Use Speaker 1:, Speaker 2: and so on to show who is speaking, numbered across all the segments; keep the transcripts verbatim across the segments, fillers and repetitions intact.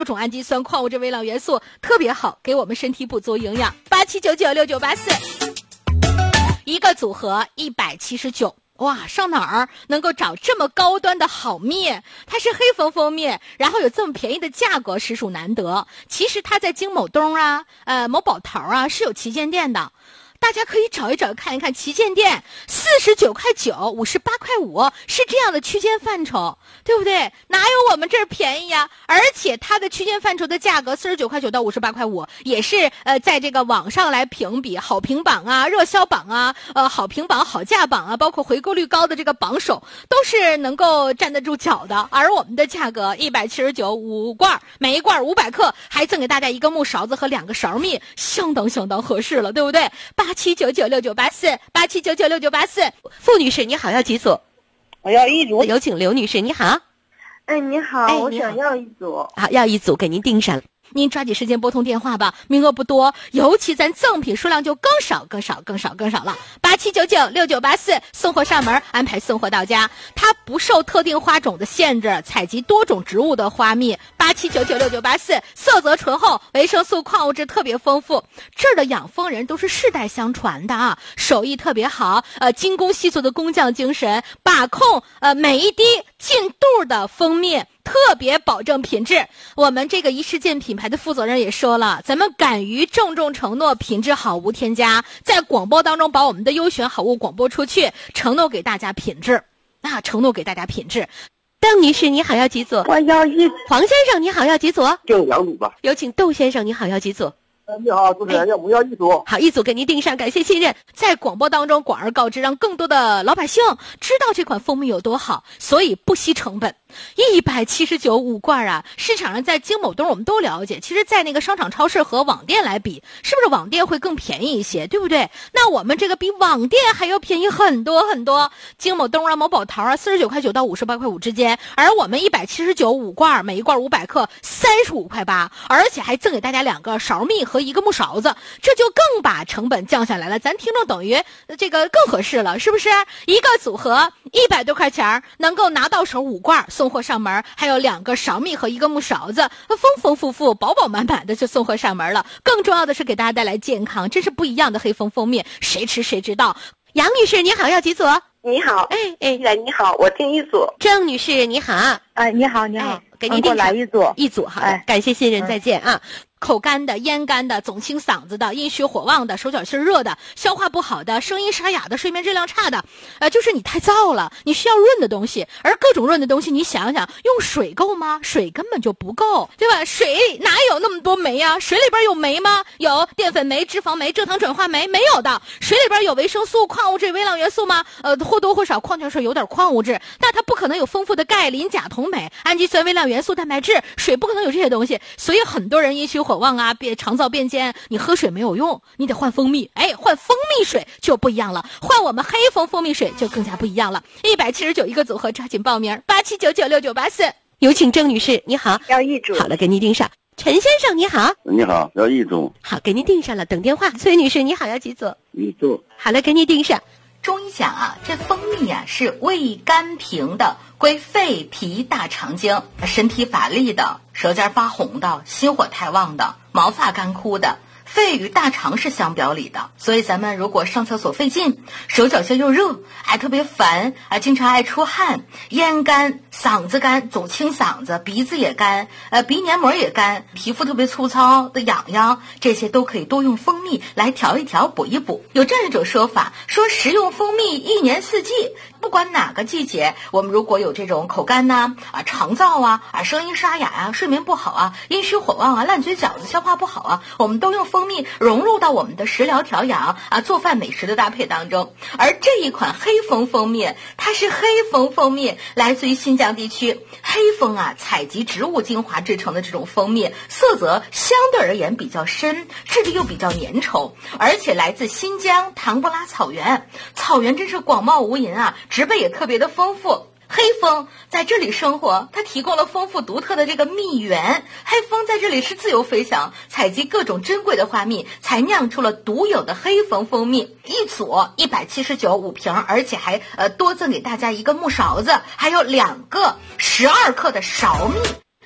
Speaker 1: 各种氨基酸、矿物质、微量元素特别好，给我们身体补足营养。八七九九六九八四，一个组合一百七十九。哇，上哪儿能够找这么高端的好蜜？它是黑蜂蜂蜜，然后有这么便宜的价格，实属难得。其实它在京某东啊、呃某宝淘啊是有旗舰店的。大家可以找一找看一看，旗舰店四十九块九、五十八块五是这样的区间范畴，对不对？哪有我们这儿便宜呀？而且它的区间范畴的价格四十九块九到五十八块五，也是呃在这个网上来评比好评榜啊、热销榜啊、呃好评榜、好价榜啊，包括回购率高的这个榜首，都是能够站得住脚的。而我们的价格一百七十九五罐，每一罐五百克，还赠给大家一个木勺子和两个勺蜜，相当相当合适了，对不对？八七九九六九八四，八七九九六九八四。傅女士，你好，要几组？
Speaker 2: 我要一组。
Speaker 1: 有请刘女士，你好。
Speaker 2: 哎，你好，
Speaker 1: 哎、
Speaker 2: 我想要一组。
Speaker 1: 好，要一组，给您订上。您抓紧时间拨通电话吧，名额不多，尤其咱赠品数量就更少更少更少更少了。八七九九六九八四，送货上门，安排送货到家。它不受特定花种的限制，采集多种植物的花蜜。八七九九六九八四，色泽醇厚，维生素矿物质特别丰富。这儿的养蜂人都是世代相传的啊，手艺特别好，呃，精工细作的工匠精神，把控呃每一滴进度的蜂蜜。特别保证品质，我们这个一世健品牌的负责人也说了，咱们敢于郑重承诺品质好无添加，在广播当中把我们的优选好物广播出去，承诺给大家品质，啊，承诺给大家品质。邓女士你好，要几组？
Speaker 2: 我要一。
Speaker 1: 黄先生你好，要几组？
Speaker 3: 就两组吧。
Speaker 1: 有请窦先生你好，要几组？
Speaker 3: 你好，主持人，要我要一组。
Speaker 1: 好，一组给您订上，感谢信任。在广播当中广而告之，让更多的老百姓知道这款蜂蜜有多好，所以不惜成本。一百七十九五罐啊，市场上在京某东我们都了解，其实在那个商场超市和网店来比，是不是网店会更便宜一些，对不对？那我们这个比网店还要便宜很多很多。京某东啊、某宝淘啊，四十九块九到五十八块五之间，而我们一百七十九五罐，每一罐五百克，三十五块八，而且还赠给大家两个勺蜜和一个木勺子，这就更把成本降下来了。咱听众等于这个更合适了，是不是？一个组合一百多块钱，能够拿到手五罐。送货上门，还有两个勺蜜和一个木勺子，丰丰富富、饱饱满满的就送货上门了。更重要的是给大家带来健康，真是不一样的黑蜂蜂蜜，谁吃谁知道。杨女士你好，要几组？
Speaker 2: 你好，
Speaker 1: 哎哎，
Speaker 2: 你好，我订一组。
Speaker 1: 郑女士你好，
Speaker 2: 哎，你好，你好，
Speaker 1: 哎、给您订
Speaker 2: 来一组，
Speaker 1: 一组好，
Speaker 2: 哎，
Speaker 1: 感谢信任，再见啊。口干的、咽干的、总清嗓子的、阴虚火旺的、手脚心热的、消化不好的、声音沙哑的、睡眠质量差的，呃，就是你太燥了，你需要润的东西。而各种润的东西，你想想，用水够吗？水根本就不够，对吧？水哪有那么多酶呀？水里边有酶吗？有淀粉酶、脂肪酶、蔗糖转化酶，没有的。水里边有维生素、矿物质、微量元素吗？呃，或多或少矿泉水有点矿物质，但它不可能有丰富的钙、磷、钾、铜、镁、氨基酸、微量元素、蛋白质，水不可能有这些东西。所以很多人阴虚火旺啊，变肠燥变坚，你喝水没有用，你得换蜂蜜。哎，换蜂蜜水就不一样了，换我们黑蜂蜂蜜水就更加不一样了。一百七十九一个组合，抓紧报名，八七九九六九八四。有请郑女士，你好，
Speaker 2: 要一组。
Speaker 1: 好了，给您订上。陈先生你好，
Speaker 3: 你好，要一组。
Speaker 1: 好，给您订上了，等电话。崔女士你好，要几组？
Speaker 3: 一组。
Speaker 1: 好了，给您订上。
Speaker 4: 中医讲啊，这蜂蜜啊是味甘平的，归肺脾大肠经。身体乏力的、舌尖发红的、心火太旺的、毛发干枯的，肺与大肠是相表里的。所以咱们如果上厕所费劲，手脚心又热，还特别烦啊，经常爱出汗，咽干、嗓子干，总清嗓子，鼻子也干，呃，鼻黏膜也干，皮肤特别粗糙的痒痒，这些都可以多用蜂蜜来调一调、补一补。有这样一种说法，说食用蜂蜜一年四季，不管哪个季节，我们如果有这种口干呐、啊、啊肠燥啊、啊声音沙哑啊、睡眠不好啊、阴虚火旺啊、烂嘴饺子、消化不好啊，我们都用蜂蜜融入到我们的食疗调养啊、做饭美食的搭配当中。而这一款黑蜂蜂蜜，它是黑蜂蜂蜜，来自于新疆地区。黑蜂啊，采集植物精华制成的这种蜂蜜，色泽相对而言比较深，质地又比较粘稠，而且来自新疆唐布拉草原。草原真是广袤无垠啊，植被也特别的丰富。黑蜂在这里生活，它提供了丰富独特的这个蜜源。黑蜂在这里是自由飞翔，采集各种珍贵的花蜜，才酿出了独有的黑蜂蜂蜜。一组一百七十九五瓶，而且还呃多赠给大家一个木勺子，还有两个十二克的勺蜜。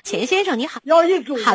Speaker 1: 钱先生你好。
Speaker 5: 要一组。
Speaker 1: 好。